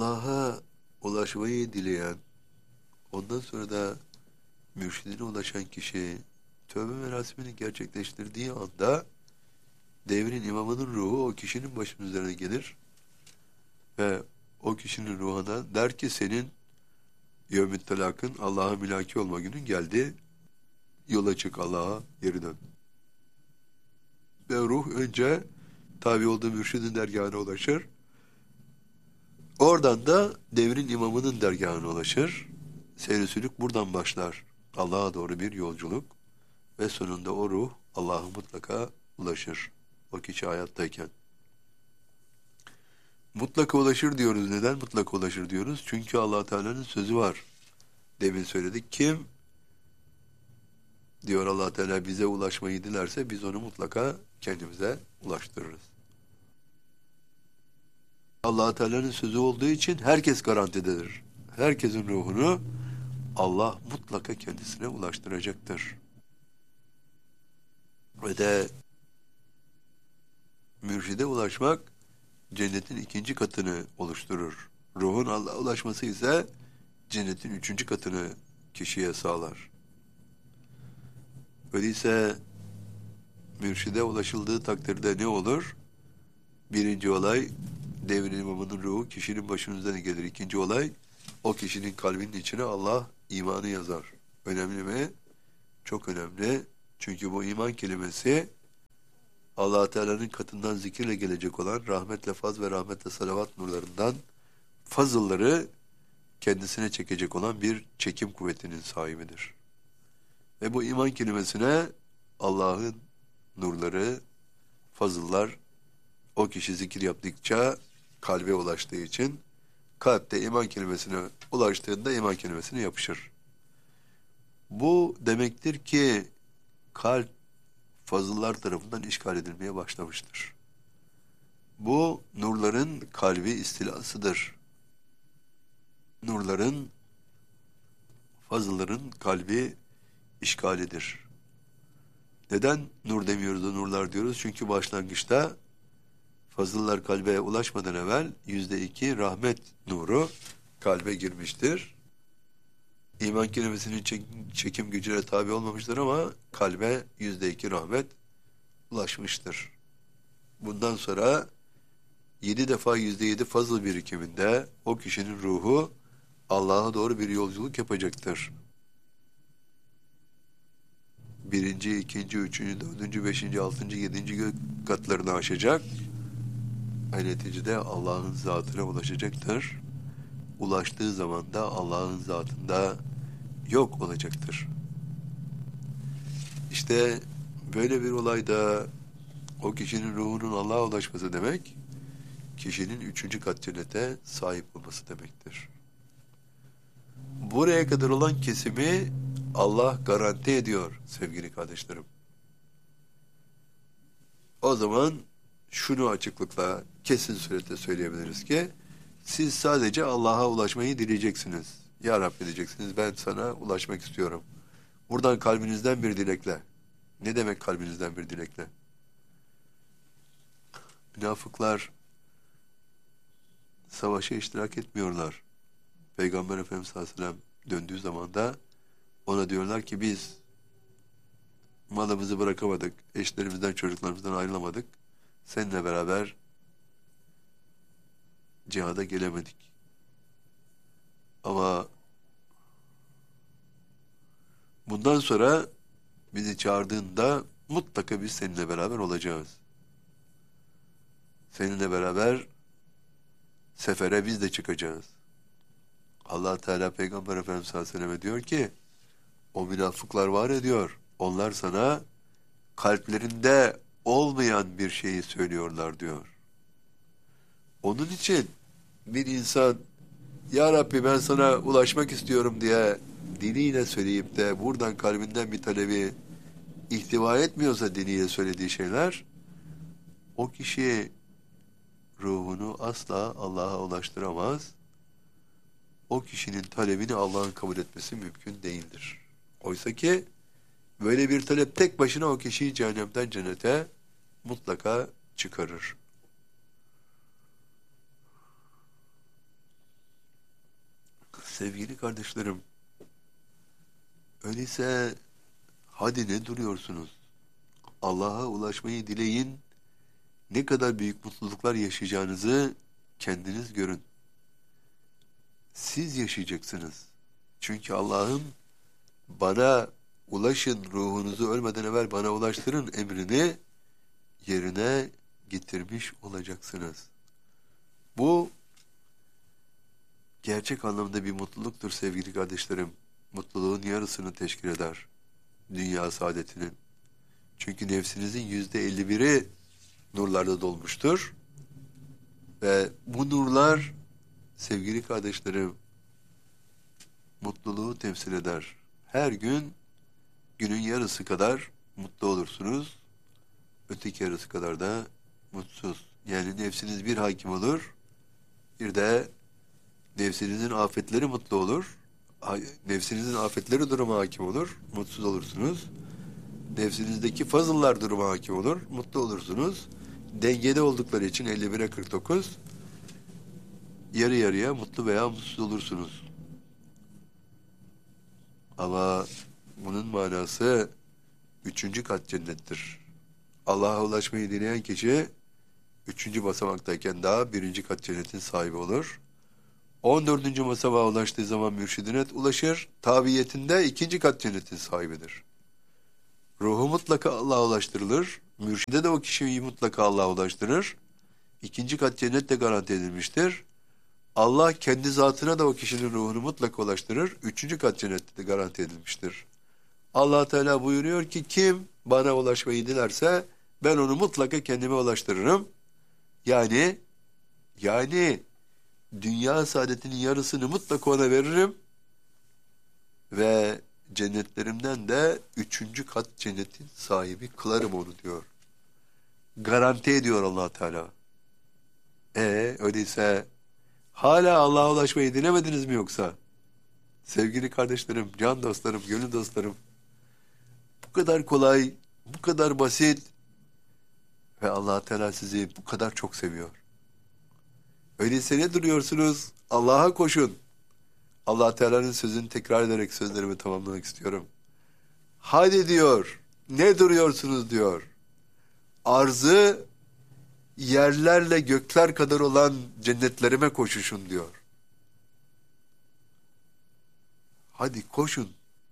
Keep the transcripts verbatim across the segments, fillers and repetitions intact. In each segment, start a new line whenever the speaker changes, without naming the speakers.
Allah'a ulaşmayı dileyen, ondan sonra da mürşidine ulaşan kişi tövbe merasimini gerçekleştirdiği anda devrin imamının ruhu o kişinin başının üzerine gelir ve o kişinin ruhuna der ki senin yevmü telakın Allah'a mülaki olma günün geldi. Yola çık, Allah'a geri dön. Ve ruh önce tabi olduğu mürşidin dergahına ulaşır. Oradan da devrin imamının dergahına ulaşır. Seyr-i sülük buradan başlar. Allah'a doğru bir yolculuk. Ve sonunda o ruh Allah'a mutlaka ulaşır. O kişi hayattayken. Mutlaka ulaşır diyoruz. Neden mutlaka ulaşır diyoruz? Çünkü Allah Teala'nın sözü var. Demin söyledik. Kim diyor Allah Teala bize ulaşmayı dilerse biz onu mutlaka kendimize ulaştırırız. Allah Teala'nın sözü olduğu için herkes garantidedir. Herkesin ruhunu Allah mutlaka kendisine ulaştıracaktır. Ve de mürşide ulaşmak cennetin ikinci katını oluşturur. Ruhun Allah'a ulaşması ise cennetin üçüncü katını kişiye sağlar. Öyleyse mürşide ulaşıldığı takdirde ne olur? Birinci olay devrin imamının ruhu kişinin başının üzerine gelir. İkinci olay o kişinin kalbinin içine Allah imanı yazar. Önemli mi? Çok önemli. Çünkü bu iman kelimesi Allah Teala'nın katından zikirle gelecek olan rahmetle faz ve rahmetle salavat nurlarından fazılları kendisine çekecek olan bir çekim kuvvetinin sahibidir. Ve bu iman kelimesine Allah'ın nurları, fazıllar o kişi zikir yaptıkça kalbe ulaştığı için kalpte iman kelimesine ulaştığında iman kelimesine yapışır. Bu demektir ki kalp fazıllar tarafından işgal edilmeye başlamıştır. Bu nurların kalbi istilasıdır. Nurların, fazılların kalbi işgalidir. Neden nur demiyoruz da nurlar diyoruz? Çünkü başlangıçta fazıllar kalbe ulaşmadan evvel yüzde iki rahmet nuru kalbe girmiştir. İman kelimesinin çekim gücüne tabi olmamıştır ama kalbe yüzde iki rahmet ulaşmıştır. Bundan sonra yedi defa yüzde yedi fazıl birikiminde o kişinin ruhu Allah'a doğru bir yolculuk yapacaktır. Birinci, ikinci, üçüncü, dördüncü, beşinci, altıncı, yedinci gök katlarını aşacak. Ve neticede Allah'ın zatına ulaşacaktır. Ulaştığı zaman da Allah'ın zatında yok olacaktır. İşte böyle bir olayda o kişinin ruhunun Allah'a ulaşması demek, kişinin üçüncü kat cennete sahip olması demektir. Buraya kadar olan kesimi Allah garanti ediyor sevgili kardeşlerim. O zaman şunu açıklıkla kesin surette söyleyebiliriz ki siz sadece Allah'a ulaşmayı dileyeceksiniz. Ya Rabbi diyeceksiniz, ben sana ulaşmak istiyorum. Buradan kalbinizden bir dilekle. Ne demek kalbinizden bir dilekle? Münafıklar savaşa iştirak etmiyorlar. Peygamber Efendimiz sallallahu aleyhi ve sellem döndüğü zaman da ona diyorlar ki biz malımızı bırakamadık, eşlerimizden, çocuklarımızdan ayrılamadık. Seninle beraber cihada gelemedik. Ama bundan sonra bizi çağırdığında mutlaka biz seninle beraber olacağız. Seninle beraber sefere biz de çıkacağız. Allah Teala Peygamber Efendimiz sallallahu aleyhi ve selleme diyor ki o münafıklar var ya diyor, onlar sana kalplerinde olmayan bir şeyi söylüyorlar diyor. Onun için bir insan Ya Rabbi ben sana ulaşmak istiyorum diye diliyle söyleyip de buradan kalbinden bir talebi ihtiva etmiyorsa diliyle söylediği şeyler, o kişi ruhunu asla Allah'a ulaştıramaz. O kişinin talebini Allah'ın kabul etmesi mümkün değildir. Oysa ki böyle bir talep tek başına o kişiyi cehennemden cennete mutlaka çıkarır. Sevgili kardeşlerim, öyleyse hadi ne duruyorsunuz? Allah'a ulaşmayı dileyin, ne kadar büyük mutluluklar yaşayacağınızı kendiniz görün. Siz yaşayacaksınız. Çünkü Allah'ın bana ulaşın, ruhunuzu ölmeden evvel bana ulaştırın emrini yerine getirmiş olacaksınız. Bu gerçek anlamda bir mutluluktur sevgili kardeşlerim. Mutluluğun yarısını teşkil eder. Dünya saadetinin. Çünkü nefsinizin yüzde elli biri nurlarla dolmuştur. Ve bu nurlar sevgili kardeşlerim mutluluğu temsil eder. Her gün günün yarısı kadar mutlu olursunuz. Öteki yarısı kadar da mutsuz. Yani nefsiniz bir hakim olur. Bir de nefsinizin afetleri mutlu olur. Nefsinizin afetleri duruma hakim olur. Mutsuz olursunuz. Nefsinizdeki fazıllar duruma hakim olur. Mutlu olursunuz. Dengede oldukları için elli bire kırk dokuz yarı yarıya mutlu veya mutsuz olursunuz. Ama bunun manası üçüncü kat cennettir. Allah'a ulaşmayı dileyen kişi üçüncü basamaktayken daha birinci kat cennetin sahibi olur. On dördüncü basamağa ulaştığı zaman mürşidine ulaşır. Tabiyetinde ikinci kat cennetin sahibidir. Ruhu mutlaka Allah'a ulaştırılır. Mürşide de o kişiyi mutlaka Allah'a ulaştırır. İkinci kat cennet de garanti edilmiştir. Allah kendi zatına da o kişinin ruhunu mutlaka ulaştırır. Üçüncü kat cennette de garanti edilmiştir. Allah Teala buyuruyor ki kim bana ulaşmayı dilerse ben onu mutlaka kendime ulaştırırım. Yani yani dünya saadetinin yarısını mutlaka ona veririm ve cennetlerimden de üçüncü kat cennetin sahibi kılarım onu diyor. Garanti ediyor Allah Teala. E öyleyse hala Allah'a ulaşmayı dilemediniz mi yoksa? Sevgili kardeşlerim, can dostlarım, gönül dostlarım, bu kadar kolay, bu kadar basit ve Allah Teala sizi bu kadar çok seviyor. Öyleyse ne duruyorsunuz? Allah'a koşun. Allah Teala'nın sözünü tekrar ederek sözlerimi tamamlamak istiyorum. Hadi diyor, ne duruyorsunuz diyor. Arzı yerlerle gökler kadar olan cennetlerime koşuşun diyor. Hadi koşun.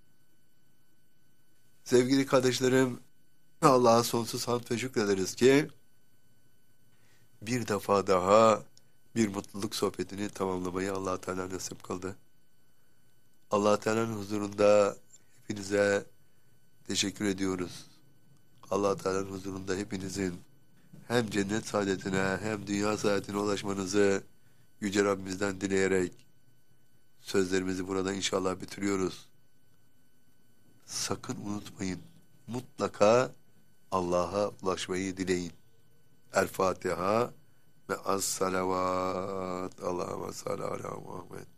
Sevgili kardeşlerim, Allah'a sonsuz hamd ve şükrederiz ki bir defa daha bir mutluluk sohbetini tamamlamayı Allah Teala nasip kıldı. Allah Teala'nın huzurunda hepinize teşekkür ediyoruz. Allah Teala'nın huzurunda hepinizin hem cennet saadetine hem dünya saadetine ulaşmanızı Yüce Rabbimizden dileyerek sözlerimizi burada inşallah bitiriyoruz. Sakın unutmayın. Mutlaka Allah'a ulaşmayı dileyin. El Fatiha ve as-salavat. Allahümme salli ala Muhammed.